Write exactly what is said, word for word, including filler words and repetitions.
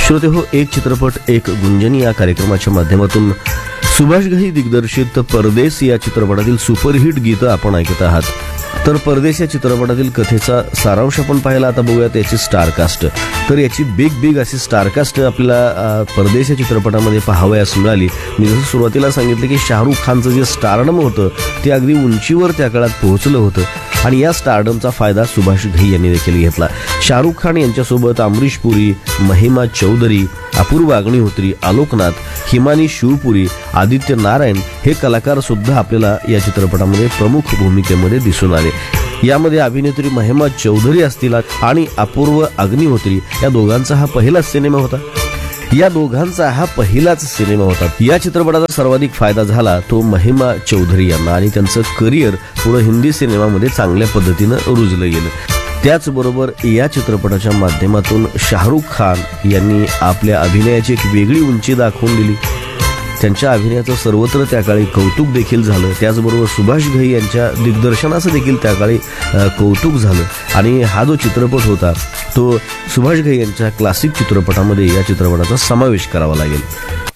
श्रोते हो, एक चित्रपट एक गुंजनी या कार्यक्रमाच्या माध्यमातून सुभाष घई दिग्दर्शित परदेस या चित्रपटातील सुपरहिट गीतं आपण ऐकत आहात. तर परदेस या चित्रपटातील कथेचा सारांश आपण पाहिला. आता बघूयात याची स्टारकास्ट. तर याची बिग बिग अशी स्टारकास्ट आपल्याला परदेस या चित्रपटामध्ये पाहावयास मिळाली. मी जसं सुरुवातीला सांगितलं की शाहरुख खानचं जे स्टारडम होतं ते अगदी उंचीवर त्या काळात पोहोचलं होतं आणि या स्टारडमचा फायदा सुभाष घई यांनी देखील घेतला. शाहरुख खान यांच्यासोबत अमरीश पुरी, महिमा चौधरी, अपूर्वा अग्निहोत्री, आलोकनाथ, हिमानी शिवपुरी, आदित्य नारायण हे कलाकार सुद्धा आपल्याला या चित्रपटामध्ये प्रमुख भूमिकेमध्ये दिसून आले. यामध्ये अभिनेत्री महिमा चौधरी असतील आणि अपूर्व अग्निहोत्री या दोघांचा हा पहिलाच सिनेमा होता. या दोघांचा हा पहिलाच सिनेमा होता. या चित्रपटाचा सर्वाधिक फायदा झाला तो महिमा चौधरी यांना आणि त्यांचं करिअर पुढे हिंदी सिनेमामध्ये चांगल्या पद्धतीनं रुजलं गेलं. त्याचबरोबर या चित्रपटाच्या माध्यमातून शाहरुख खान यांनी आपल्या अभिनयाची एक वेगळी उंची दाखवून दिली. त्यांच्या अभिनयाचं सर्वत्र त्याकाळी कौतुक देखील झालं. त्याचबरोबर सुभाष घई यांच्या दिग्दर्शनाचं देखील त्याकाळी कौतुक झालं आणि हा जो चित्रपट होता तो सुभाष घई यांच्या क्लासिक चित्रपटामध्ये या चित्रपटाचा समावेश करावा लागेल.